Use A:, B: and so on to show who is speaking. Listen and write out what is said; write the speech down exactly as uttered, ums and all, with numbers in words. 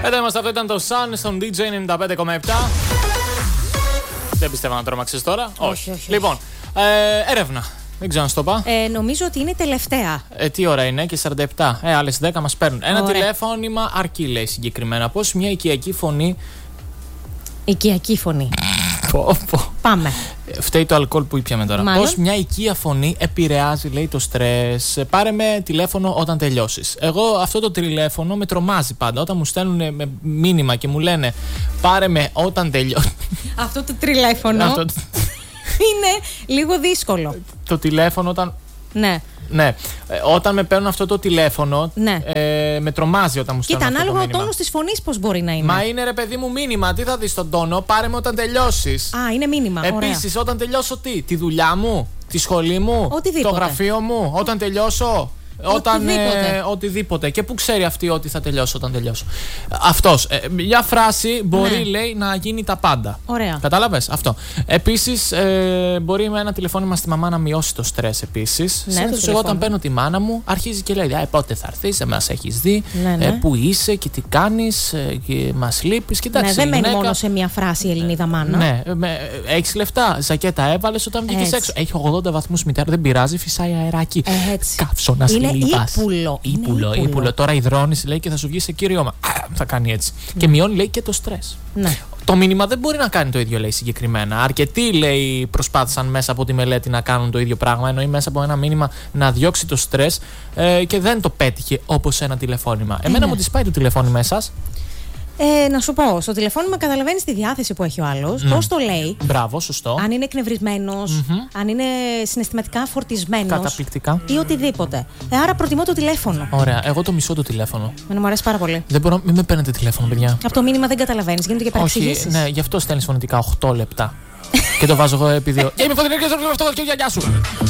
A: Εδώ είμαστε, αυτό ήταν το Sun στον ντι τζέι ενενήντα πέντε κόμμα επτά. Δεν πιστεύω να τρόμαξες τώρα.
B: Όχι, όχι. όχι.
A: Λοιπόν, ε, έρευνα. Δεν ξέρω αν στο είπα.
B: Ε, νομίζω ότι είναι η τελευταία.
A: Ε, τι ώρα είναι και σαράντα επτά. Ε, άλλες δέκα μας παίρνουν. Ένα
B: Ωραία.
A: τηλέφωνημα αρκεί, λέει συγκεκριμένα. Πώς μια οικιακή φωνή.
B: Οικιακή φωνή.
A: Πω, πω.
B: Πάμε.
A: Φταίει το αλκοόλ που ήπιαμε τώρα.
B: Μάλλον.
A: Πώς μια οικία φωνή επηρεάζει, λέει, το στρες. Πάρε με τηλέφωνο όταν τελειώσεις. Εγώ αυτό το τηλέφωνο με τρομάζει πάντα. Όταν μου στέλνουν με μήνυμα και μου λένε πάρε με όταν τελειώσεις.
B: Αυτό το τηλέφωνο
A: Αυτό...
B: είναι λίγο δύσκολο.
A: το τηλέφωνο όταν.
B: Ναι.
A: Ναι. Ε, όταν με παίρνουν αυτό το τηλέφωνο,
B: Ναι.
A: ε, με τρομάζει όταν μου στέλνουν.
B: Κοίτα,
A: αυτό το
B: ανάλογα ο
A: μήνυμα.
B: τόνος της φωνής πώς μπορεί να είναι.
A: Μα είναι ρε παιδί μου μήνυμα. Τι θα δεις στον τόνο, πάρε με όταν τελειώσεις.
B: Α, είναι μήνυμα.
A: Επίσης, όταν τελειώσω τι, τη δουλειά μου, τη σχολή μου,
B: Οτιδήποτε.
A: το γραφείο μου, όταν τελειώσω. Όταν,
B: Οτιδήποτε.
A: ε, οτιδήποτε. Και πού ξέρει αυτή ότι θα τελειώσω όταν τελειώσω. Αυτός. Ε, μια φράση μπορεί,
B: Ναι.
A: λέει, να γίνει τα πάντα.
B: Ωραία.
A: Κατάλαβες αυτό. Επίσης, ε, μπορεί με ένα τηλεφώνημα στη μαμά να μειώσει το στρες επίσης.
B: Ναι,
A: Συνήθως
B: το
A: εγώ όταν
B: τηλεφώνημα.
A: παίρνω τη μάνα μου, αρχίζει και λέει: «Α, πότε θα έρθεις, δεν μας έχεις δει,
B: Ναι, ναι.
A: ε, πού είσαι και τι κάνεις, ε, και μας λείπεις». Κοιτάξτε,
B: Ναι, δεν
A: η
B: μένει
A: γυναίκα-
B: μόνο σε μια φράση η Ελληνίδα μάνα.
A: ναι, έχει λεφτά. Ζακέτα έβαλες όταν βγήκες
B: Έτσι.
A: έξω. Έχει ογδόντα βαθμούς μητέρα, δεν πειράζει, φυσάει αεράκι.
B: Ε, έτσι.
A: Καύσωνα
B: Είναι
A: λιβάς.
B: ύπουλο. Είναι
A: Ύπουλο,
B: ύπουλο.
A: ύπουλο. Τώρα υδρώνεις, λέει, και θα σου βγει σε κύριωμα. Α, θα κάνει έτσι. Και μειώνει, λέει, και το στρες.
B: Ναι.
A: Το μήνυμα δεν μπορεί να κάνει το ίδιο, λέει, συγκεκριμένα. Αρκετοί, λέει, προσπάθησαν μέσα από τη μελέτη να κάνουν το ίδιο πράγμα. Εννοεί μέσα από ένα μήνυμα να διώξει το στρες ε, και δεν το πέτυχε όπως ένα τηλεφώνημα. Εμένα
B: ναι.
A: μου τη πάει το τηλεφώνημα εσάς.
B: Ε, να σου πω, στο τηλεφώνημα καταλαβαίνεις τη διάθεση που έχει ο άλλος, πώς το λέει,
A: Μπράβο, σωστό.
B: αν είναι εκνευρισμένος, αν είναι συναισθηματικά φορτισμένος
A: Καταπληκτικά.
B: ή οτιδήποτε. Ε, άρα προτιμώ το τηλέφωνο.
A: Ωραία. Εγώ το μισώ το τηλέφωνο.
B: Εμένα μου αρέσει πάρα πολύ.
A: Δεν μπορώ, μην με παίρνετε τηλέφωνο, παιδιά.
B: Από το μήνυμα δεν καταλαβαίνεις, γίνονται και
A: Όχι,
B: παρεξηγήσεις.
A: ναι, γι' αυτό στέλνεις φωνητικά οκτώ λεπτά. Και το βάζω εγώ επειδή. Και είμαι φωνητικά και αυτό και γεια σου.